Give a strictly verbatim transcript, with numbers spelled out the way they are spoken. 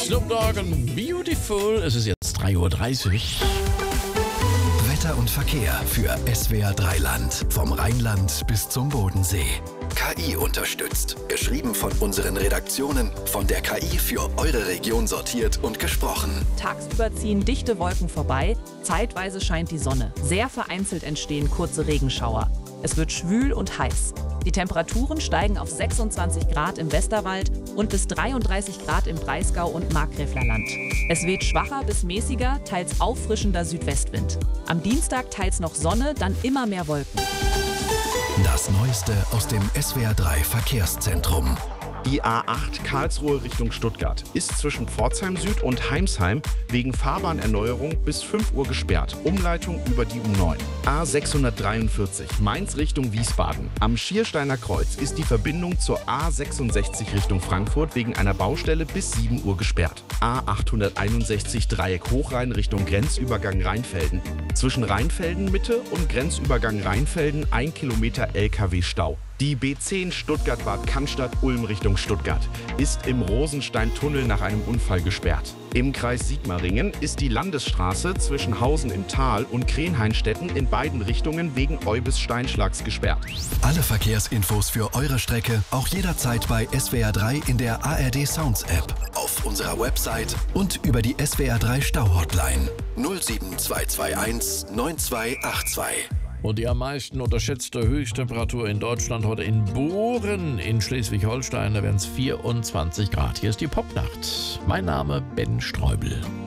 Snoop Dogg und Beautiful. Es ist jetzt drei Uhr dreißig. Wetter und Verkehr für S W R drei Land. Vom Rheinland bis zum Bodensee. K I unterstützt. Geschrieben von unseren Redaktionen. Von der K I für eure Region sortiert und gesprochen. Tagsüber ziehen dichte Wolken vorbei. Zeitweise scheint die Sonne. Sehr vereinzelt entstehen kurze Regenschauer. Es wird schwül und heiß. Die Temperaturen steigen auf sechsundzwanzig Grad im Westerwald und bis dreiunddreißig Grad im Breisgau und Markgräflerland. Es weht schwacher bis mäßiger, teils auffrischender Südwestwind. Am Dienstag teils noch Sonne, dann immer mehr Wolken. Das Neueste aus dem S W R drei Verkehrszentrum. Die A acht Karlsruhe Richtung Stuttgart ist zwischen Pforzheim Süd und Heimsheim wegen Fahrbahnerneuerung bis fünf Uhr gesperrt. Umleitung über die U neun. A sechshundertdreiundvierzig Mainz Richtung Wiesbaden. Am Schiersteiner Kreuz ist die Verbindung zur A sechsundsechzig Richtung Frankfurt wegen einer Baustelle bis sieben Uhr gesperrt. A achthunderteinundsechzig Dreieck Hochrhein Richtung Grenzübergang Rheinfelden. Zwischen Rheinfelden Mitte und Grenzübergang Rheinfelden ein Kilometer L K W-Stau. Die B zehn Stuttgart-Bad Cannstatt-Ulm Richtung Stuttgart ist im Rosenstein-Tunnel nach einem Unfall gesperrt. Im Kreis Sigmaringen ist die Landesstraße zwischen Hausen im Tal und Krenheinstetten in beiden Richtungen wegen Eubis-Steinschlags gesperrt. Alle Verkehrsinfos für eure Strecke auch jederzeit bei S W R drei in der A R D Sounds App, auf unserer Website und über die S W R drei Stau-Hotline null sieben zwei zwei eins neun zwei acht zwei. Und die am meisten unterschätzte Höchsttemperatur in Deutschland heute in Buren in Schleswig-Holstein. Da werden es vierundzwanzig Grad. Hier ist die Popnacht. Mein Name Ben Streubel.